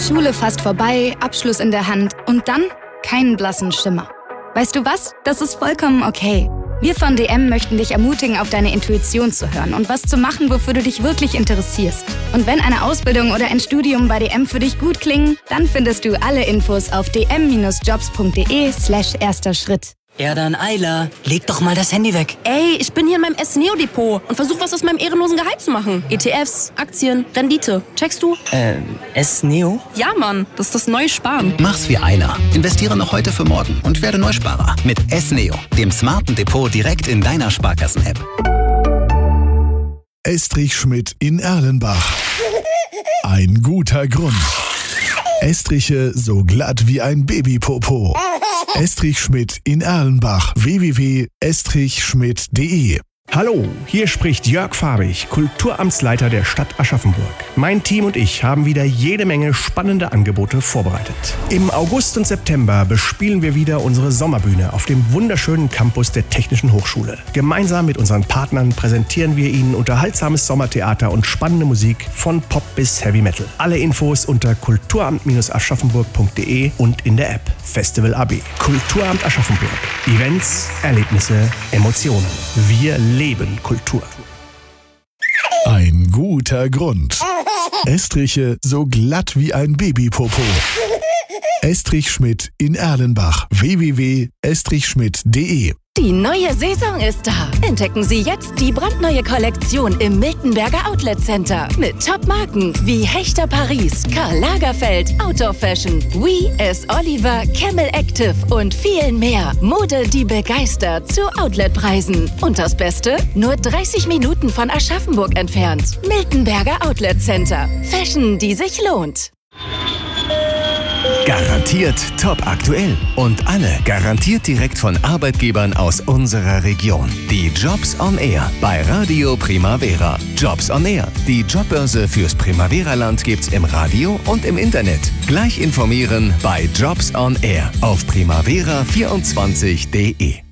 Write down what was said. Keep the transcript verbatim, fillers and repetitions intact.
Schule fast vorbei, Abschluss in der Hand und dann keinen blassen Schimmer. Weißt du was? Das ist vollkommen okay. Wir von D M möchten dich ermutigen, auf deine Intuition zu hören und was zu machen, wofür du dich wirklich interessierst. Und wenn eine Ausbildung oder ein Studium bei D M für dich gut klingen, dann findest du alle Infos auf d m jobs punkt d e slash erster Schritt. Ja dann, Ayla, leg doch mal das Handy weg. Ey, ich bin hier in meinem S-Neo-Depot und versuche was aus meinem ehrenlosen Gehalt zu machen. E T Fs, Aktien, Rendite. Checkst du? Äh, S-Neo? Ja, Mann, das ist das neue Sparen. Mach's wie Ayla. Investiere noch heute für morgen und werde Neusparer. Mit S-Neo, dem smarten Depot direkt in deiner Sparkassen-App. Estrich Schmidt in Erlenbach. Ein guter Grund. Estriche so glatt wie ein Babypopo. Estrich Schmidt in Erlenbach. w w w punkt estrich schmidt punkt d e. Hallo, hier spricht Jörg Farbig, Kulturamtsleiter der Stadt Aschaffenburg. Mein Team und ich haben wieder jede Menge spannende Angebote vorbereitet. Im August und September bespielen wir wieder unsere Sommerbühne auf dem wunderschönen Campus der Technischen Hochschule. Gemeinsam mit unseren Partnern präsentieren wir Ihnen unterhaltsames Sommertheater und spannende Musik von Pop bis Heavy Metal. Alle Infos unter kulturamt aschaffenburg punkt d e und in der App Festival A B. Kulturamt Aschaffenburg. Events, Erlebnisse, Emotionen. Wir leben Kultur. Ein guter Grund. Estriche so glatt wie ein Babypopo. Estrich Schmidt in Erlenbach. w w w punkt estrich schmidt punkt d e. Die neue Saison ist da. Entdecken Sie jetzt die brandneue Kollektion im Miltenberger Outlet Center. Mit Top-Marken wie Hechter Paris, Karl Lagerfeld, Outdoor Fashion, Oui, S. Oliver, Camel Active und vielen mehr. Mode, die begeistert zu Outletpreisen. Und das Beste? Nur dreißig Minuten von Aschaffenburg entfernt. Miltenberger Outlet Center. Fashion, die sich lohnt. Garantiert top aktuell und alle garantiert direkt von Arbeitgebern aus unserer Region. Die Jobs on Air bei Radio Primavera. Jobs on Air, die Jobbörse fürs Primavera-Land gibt's im Radio und im Internet. Gleich informieren bei Jobs on Air auf primavera vierundzwanzig punkt d e.